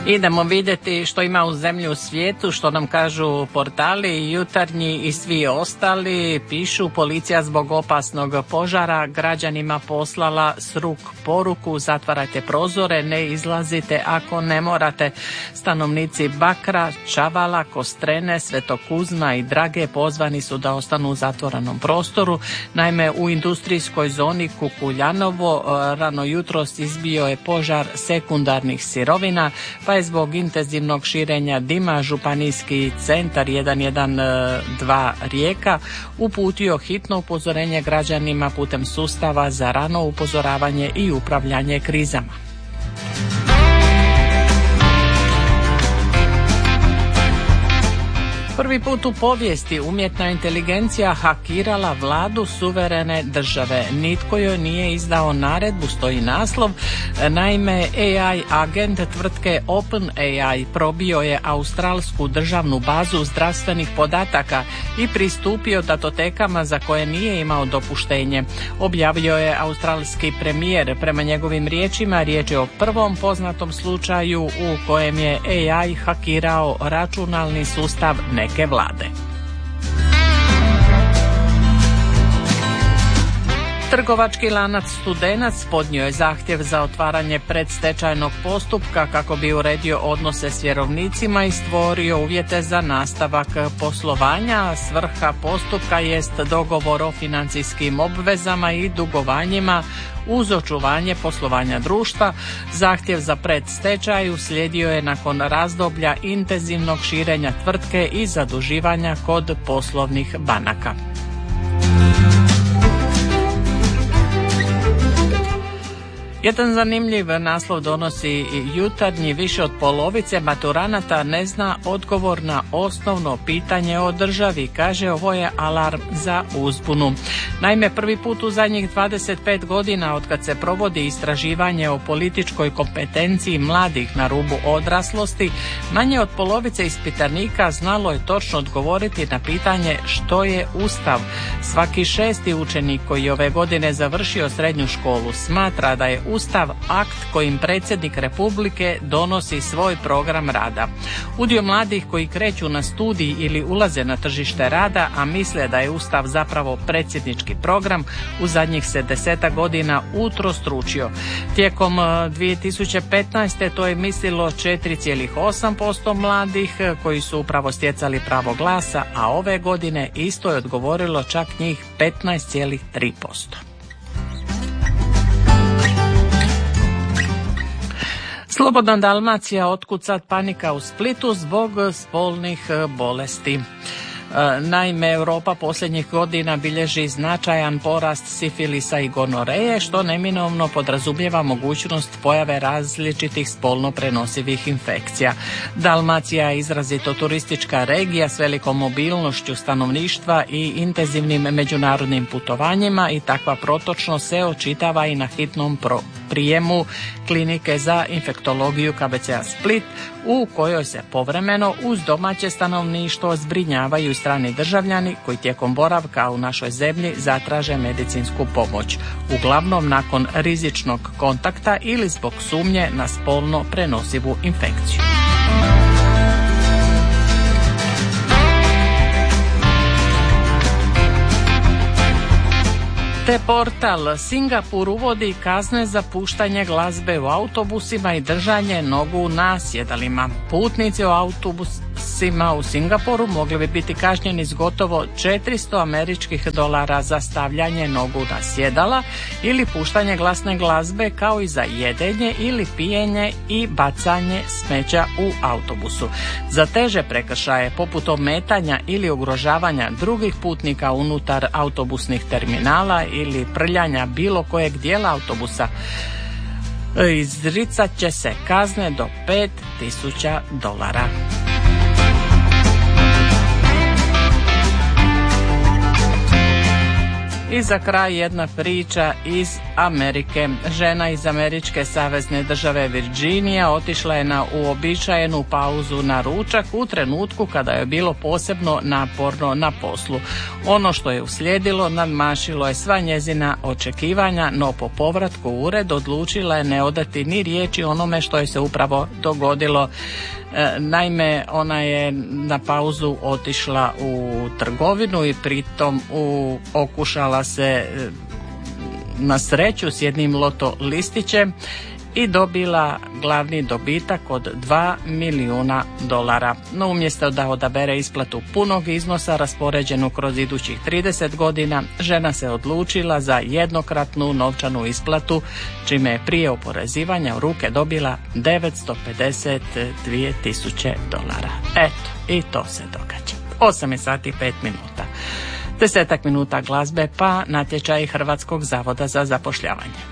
Idemo vidjeti što ima u zemlji u svijetu, što nam kažu portali Jutarnji i svi ostali. Pišu, policija zbog opasnog požara građanima poslala s ruk poruku: zatvarajte prozore, ne izlazite ako ne morate. Stanovnici Bakra, Čavala, Kostrene, Svetokuzma i Drage pozvani su da ostanu u zatvorenom prostoru. Naime, u industrijskoj zoni Kukuljanovo rano jutros izbio je požar sekundarnih sirovina, pa je zbog intenzivnog širenja dima Županijski centar 112 Rijeka uputio hitno upozorenje građanima putem sustava za rano upozoravanje i upravljanje krizama. Prvi put u povijesti umjetna inteligencija hakirala vladu suverene države. Nitko joj nije izdao naredbu, stoji naslov. Naime, AI agent tvrtke OpenAI probio je australsku državnu bazu zdravstvenih podataka i pristupio datotekama za koje nije imao dopuštenje. Objavio je australski premijer. Prema njegovim riječima, riječ je o prvom poznatom slučaju u kojem je AI hakirao računalni sustav neke vlade. Trgovački lanac Studenac podnio je zahtjev za otvaranje predstečajnog postupka kako bi uredio odnose s vjerovnicima i stvorio uvjete za nastavak poslovanja. Svrha postupka jest dogovor o financijskim obvezama i dugovanjima uz očuvanje poslovanja društva. Zahtjev za predstečaj uslijedio je nakon razdoblja intenzivnog širenja tvrtke i zaduživanja kod poslovnih banaka. Jedan zanimljiv naslov donosi Jutarnji. Više od polovice maturanata ne zna odgovor na osnovno pitanje o državi. Kaže, ovo je alarm za uzbunu. Naime, prvi put u zadnjih 25 godina od kad se provodi istraživanje o političkoj kompetenciji mladih na rubu odraslosti, manje od polovice ispitanika znalo je točno odgovoriti na pitanje što je Ustav. Svaki šesti učenik koji je ove godine završio srednju školu smatra da je Ustav akt kojim predsjednik Republike donosi svoj program rada. Udio mladih koji kreću na studij ili ulaze na tržište rada, a misle da je Ustav zapravo predsjednički program, u zadnjih se 10 godina utrostručio. Tijekom 2015. to je mislilo 4,8% mladih koji su upravo stjecali pravo glasa, a ove godine isto je odgovorilo čak njih 15,3%. Slobodna Dalmacija, otkucat panika u Splitu zbog spolnih bolesti. Naime, Europa posljednjih godina bilježi značajan porast sifilisa i gonoreje, što neminovno podrazumijeva mogućnost pojave različitih spolno prenosivih infekcija. Dalmacija je izrazito turistička regija s velikom mobilnošću stanovništva i intenzivnim međunarodnim putovanjima i takva protočnost se očitava i na hitnom prijemu klinike za infektologiju KBC-a Split, u kojoj se povremeno uz domaće stanovništvo zbrinjavaju strani državljani koji tijekom boravka u našoj zemlji zatraže medicinsku pomoć, uglavnom nakon rizičnog kontakta ili zbog sumnje na spolno prenosivu infekciju. Te portal Singapur uvodi kazne za puštanje glazbe u autobusima i držanje nogu na sjedalima. Putnici u autobusima u Singapuru mogli bi biti kažnjeni s gotovo $400 za stavljanje nogu na sjedala ili puštanje glasne glazbe, kao i za jedenje ili pijenje i bacanje smeća u autobusu. Za teže prekršaje poput ometanja ili ugrožavanja drugih putnika unutar autobusnih terminala ili prljanja bilo kojeg dijela autobusa izricat će se kazne do $5.000. I za kraj jedna priča iz Amerike. Žena iz američke savezne države Virginija otišla je na uobičajenu pauzu na ručak u trenutku kada je bilo posebno naporno na poslu. Ono što je uslijedilo nadmašilo je sva njezina očekivanja, no po povratku u ured odlučila je ne odati ni riječi onome što je se upravo dogodilo. Naime, ona je na pauzu otišla u trgovinu i pritom okušala se na sreću s jednim loto listićem i dobila glavni dobitak od $2 milijuna. No umjesto da odabere isplatu punog iznosa raspoređenu kroz idućih 30 godina, žena se odlučila za jednokratnu novčanu isplatu, čime je prije oporezivanja u ruke dobila $952,000. Eto, i to se događa. 8 sati i 5 minuta. 10 minuta glazbe pa natječaj Hrvatskog zavoda za zapošljavanje.